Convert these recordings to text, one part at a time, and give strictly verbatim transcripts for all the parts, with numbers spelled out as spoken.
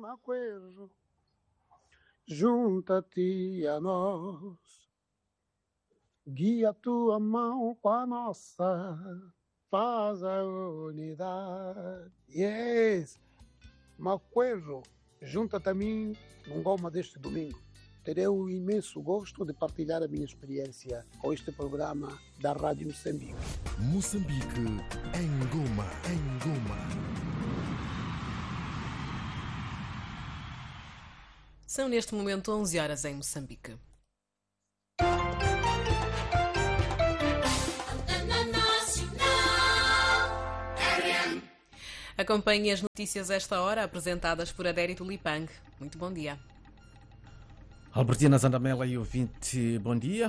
Maquejo, junta-te a nós, guia a tua mão com a nossa, faz a unidade. Yes, Maquejo, junta-te a mim num goma deste domingo. Terei o imenso gosto de partilhar a minha experiência com este programa da Rádio Moçambique. Moçambique em Goma, em Goma. São neste momento onze horas em Moçambique. Acompanhe as notícias a esta hora, apresentadas por Adérito Lipang. Muito bom dia. Albertina Zandamela e ouvinte, bom dia.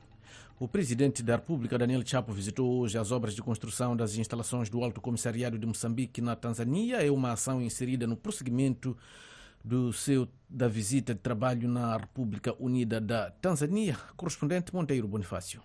O presidente da República, Daniel Chapo, visitou hoje as obras de construção das instalações do Alto Comissariado de Moçambique na Tanzânia. É uma ação inserida no prosseguimento do seu, da visita de trabalho na República Unida da Tanzânia. Correspondente Monteiro Bonifácio.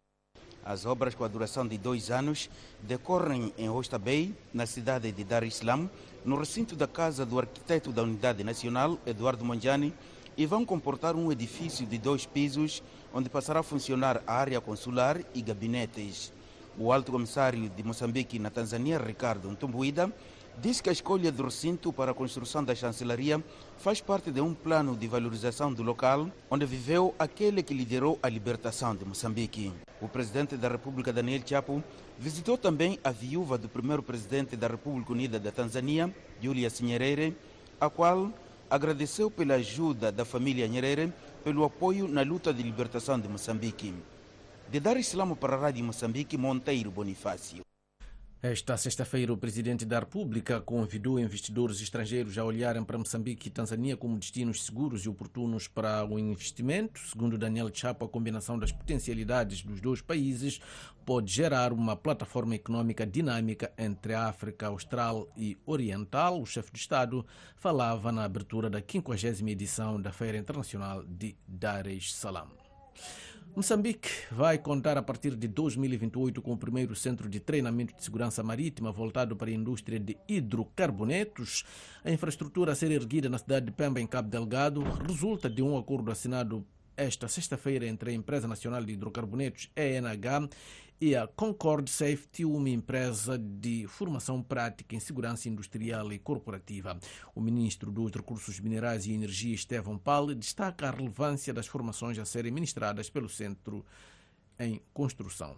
As obras, com a duração de dois anos, decorrem em Oyster Bay, na cidade de Dar es Salaam, no recinto da casa do arquiteto da Unidade Nacional, Eduardo Mondlane, e vão comportar um edifício de dois pisos, onde passará a funcionar a área consular e gabinetes. O alto comissário de Moçambique na Tanzânia, Ricardo Ntumbuida, diz que a escolha do recinto para a construção da chancelaria faz parte de um plano de valorização do local onde viveu aquele que liderou a libertação de Moçambique. O presidente da República, Daniel Chapo, visitou também a viúva do primeiro presidente da República Unida da Tanzânia, Julius Nyerere, a qual agradeceu pela ajuda da família Nyerere pelo apoio na luta de libertação de Moçambique. De Dar es Salaam para a Rádio Moçambique, Monteiro Bonifácio. Esta sexta-feira, o presidente da República convidou investidores estrangeiros a olharem para Moçambique e Tanzânia como destinos seguros e oportunos para o investimento. Segundo Daniel Chapo, a combinação das potencialidades dos dois países pode gerar uma plataforma econômica dinâmica entre a África Austral e Oriental. O chefe de Estado falava na abertura da quinquagésima edição da Feira Internacional de Dar es Salaam. Moçambique vai contar a partir de dois mil e vinte e oito com o primeiro centro de treinamento de segurança marítima voltado para a indústria de hidrocarbonetos. A infraestrutura a ser erguida na cidade de Pemba, em Cabo Delgado, resulta de um acordo assinado esta sexta-feira entre a Empresa Nacional de Hidrocarbonetos, E N H, e a Concord Safety, uma empresa de formação prática em segurança industrial e corporativa. O ministro dos Recursos Minerais e Energia, Estevão Paulo, destaca a relevância das formações a serem ministradas pelo centro em construção.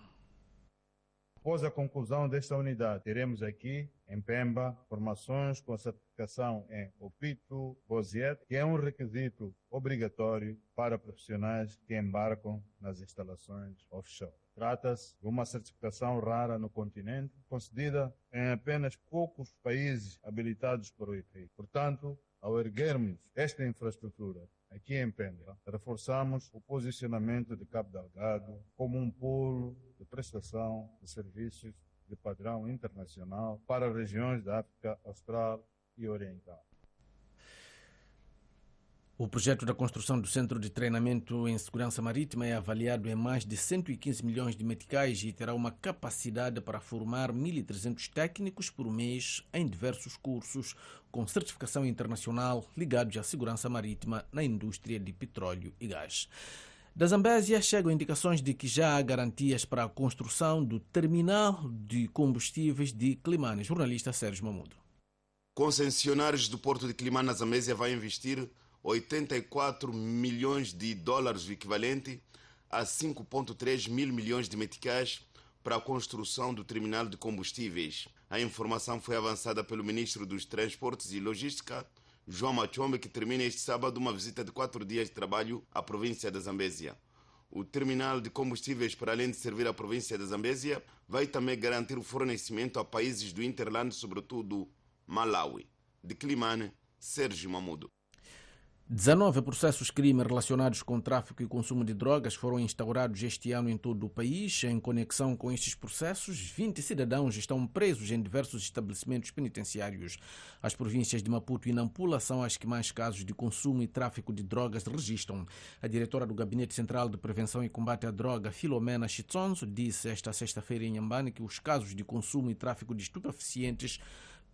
Após a conclusão desta unidade, teremos aqui em Pemba formações com certificação em OPITO, BOSIET, que é um requisito obrigatório para profissionais que embarcam nas instalações offshore. Trata-se de uma certificação rara no continente, concedida em apenas poucos países habilitados para o efeito. Portanto, ao erguermos esta infraestrutura aqui em Pemba, reforçamos o posicionamento de Cabo Delgado como um polo de prestação de serviços de padrão internacional para regiões da África Austral e Oriental. O projeto da construção do Centro de Treinamento em Segurança Marítima é avaliado em mais de cento e quinze milhões de meticais e terá uma capacidade para formar mil e trezentos técnicos por mês em diversos cursos com certificação internacional ligados à segurança marítima na indústria de petróleo e gás. Da Zambésia chegam indicações de que já há garantias para a construção do terminal de combustíveis de Climane. Jornalista Sérgio Mamudo. Concessionários do Porto de Climane, na Zambésia, vai investir oitenta e quatro milhões de dólares, o equivalente a cinco vírgula três mil milhões de meticais, para a construção do terminal de combustíveis. A informação foi avançada pelo ministro dos Transportes e Logística, João Machombe, que termina este sábado uma visita de quatro dias de trabalho à província da Zambésia. O terminal de combustíveis, para além de servir à província da Zambésia, vai também garantir o fornecimento a países do Interland, sobretudo Malawi. De Climane, Sérgio Mamudo. dezanove processos crime relacionados com tráfico e consumo de drogas foram instaurados este ano em todo o país. Em conexão com estes processos, vinte cidadãos estão presos em diversos estabelecimentos penitenciários. As províncias de Maputo e Nampula são as que mais casos de consumo e tráfico de drogas registram. A diretora do Gabinete Central de Prevenção e Combate à Droga, Filomena Chitsonzo, disse esta sexta-feira em Inhambane que os casos de consumo e tráfico de estupefacientes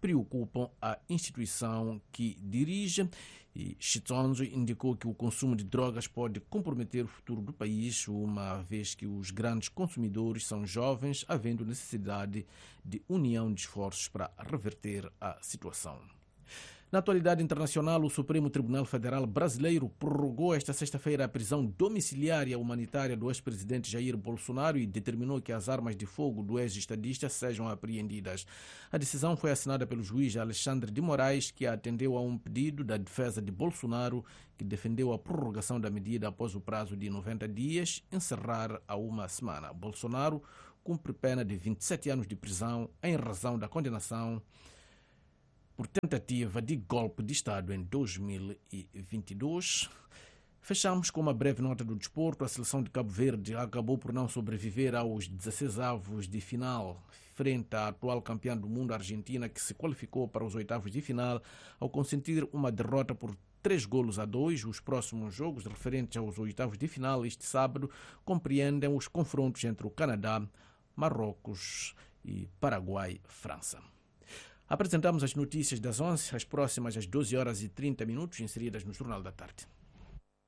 preocupam a instituição que dirige. E Chitsonzo indicou que o consumo de drogas pode comprometer o futuro do país, uma vez que os grandes consumidores são jovens, havendo necessidade de união de esforços para reverter a situação. Na atualidade internacional, o Supremo Tribunal Federal Brasileiro prorrogou esta sexta-feira a prisão domiciliária humanitária do ex-presidente Jair Bolsonaro e determinou que as armas de fogo do ex-estadista sejam apreendidas. A decisão foi assinada pelo juiz Alexandre de Moraes, que atendeu a um pedido da defesa de Bolsonaro, que defendeu a prorrogação da medida após o prazo de noventa dias encerrar a uma semana. Bolsonaro cumpre pena de vinte e sete anos de prisão em razão da condenação por tentativa de golpe de Estado em dois mil e vinte e dois. Fechamos com uma breve nota do desporto. A seleção de Cabo Verde acabou por não sobreviver aos dezesseis avos de final, frente à atual campeã do mundo, Argentina, que se qualificou para os oitavos de final ao consentir uma derrota por três golos a dois. Os próximos jogos referentes aos oitavos de final este sábado compreendem os confrontos entre o Canadá, Marrocos e Paraguai-França. Apresentamos as notícias das onze, as próximas às doze horas e trinta minutos, inseridas no Jornal da Tarde.